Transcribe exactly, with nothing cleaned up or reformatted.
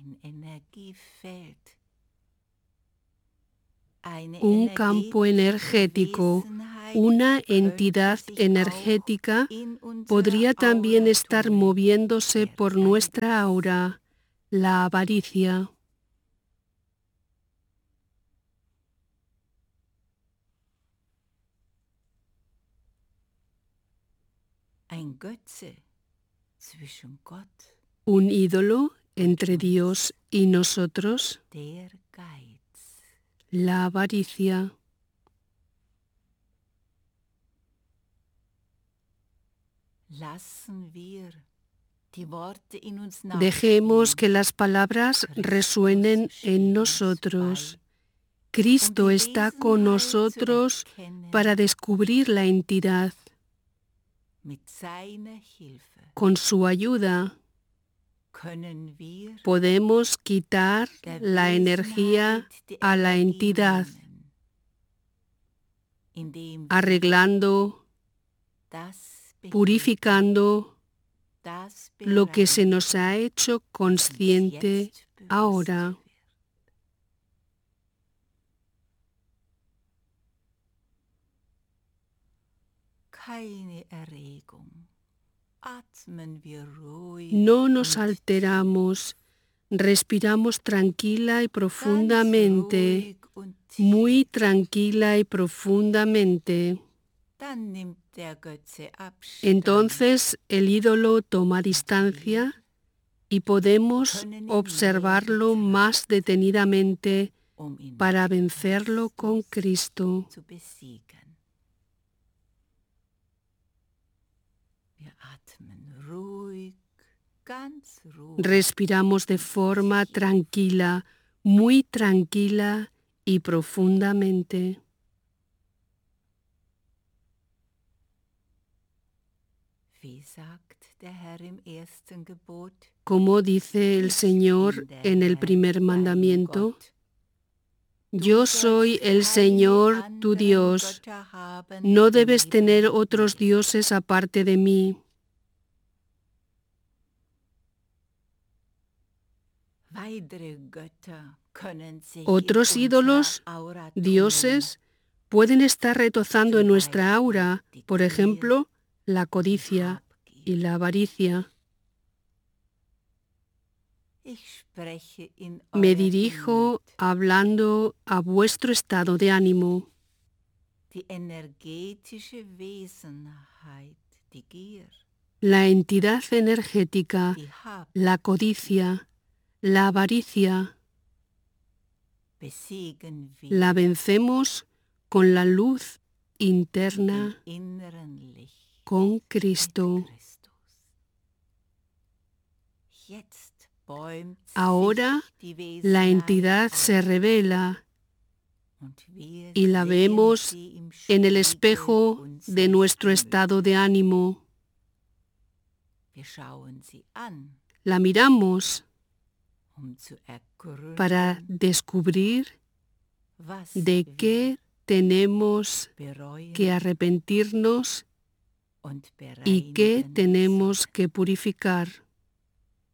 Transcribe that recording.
Un campo energético, una entidad energética, podría también estar moviéndose por nuestra aura, la avaricia. Un ídolo entre Dios y nosotros, la avaricia. Dejemos que las palabras resuenen en nosotros. Cristo está con nosotros para descubrir la entidad. Con su ayuda podemos quitar la energía a la entidad, arreglando, purificando lo que se nos ha hecho consciente ahora. No nos alteramos, respiramos tranquila y profundamente, muy tranquila y profundamente. Entonces el ídolo toma distancia y podemos observarlo más detenidamente para vencerlo con Cristo. Respiramos de forma tranquila, muy tranquila y profundamente. Como dice el Señor en el primer mandamiento, yo soy el Señor tu Dios, no debes tener otros dioses aparte de mí. Otros ídolos, dioses, pueden estar retozando en nuestra aura, por ejemplo, la codicia y la avaricia. Me dirijo hablando a vuestro estado de ánimo. La entidad energética, la codicia, la avaricia, la vencemos con la luz interna, con Cristo. Ahora la entidad se revela y la vemos en el espejo de nuestro estado de ánimo. La miramos para descubrir de qué tenemos que arrepentirnos y qué tenemos que purificar.